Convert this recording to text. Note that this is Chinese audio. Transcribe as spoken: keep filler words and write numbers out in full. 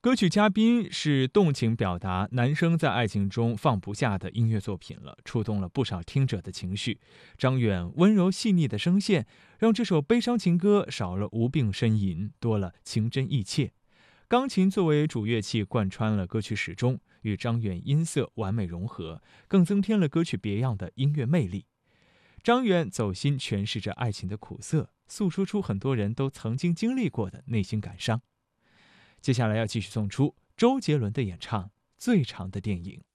歌曲《嘉宾》是动情表达男生在爱情中放不下的音乐作品了，触动了不少听者的情绪。张远温柔细腻的声线，让这首悲伤情歌少了无病呻吟，多了情真意切。钢琴作为主乐器贯穿了歌曲始终，与张远音色完美融合，更增添了歌曲别样的音乐魅力。张远走心诠释着爱情的苦涩，诉说出很多人都曾经经历过的内心感伤。接下来要继续送出周杰伦的演唱《最长的电影》。